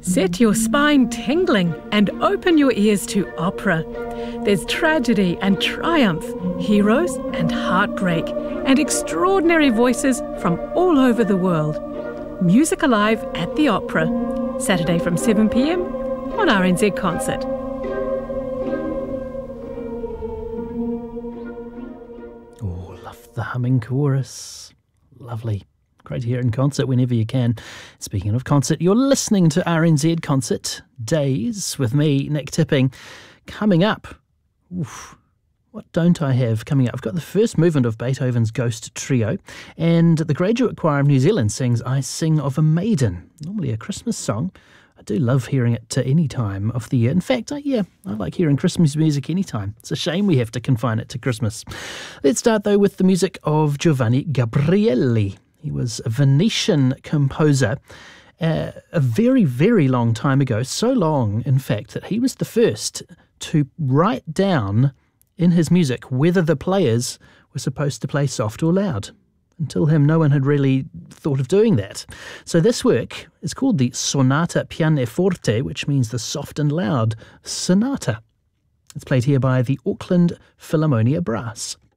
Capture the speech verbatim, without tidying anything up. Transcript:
Set your spine tingling and open your ears to opera. There's tragedy and triumph, heroes and heartbreak, and extraordinary voices from all over the world. Music Alive at the Opera, Saturday from seven p m on R N Z Concert. Oh, love the humming chorus. Lovely. Great to hear it in concert whenever you can. Speaking of concert, you're listening to R N Z Concert Days with me, Nick Tipping. Coming up, oof, what don't I have coming up? I've got the first movement of Beethoven's Ghost Trio, and the Graduate Choir of New Zealand sings I Sing of a Maiden, normally a Christmas song. I do love hearing it to any time of the year. In fact, I, yeah, I like hearing Christmas music anytime. It's a shame we have to confine it to Christmas. Let's start, though, with the music of Giovanni Gabrieli. He was a Venetian composer uh, a very, very long time ago, so long, in fact, that he was the first to write down in his music whether the players were supposed to play soft or loud. Until him, no one had really thought of doing that. So this work is called the Sonata Pianoforte, which means the soft and loud sonata. It's played here by the Auckland Philharmonia Brass.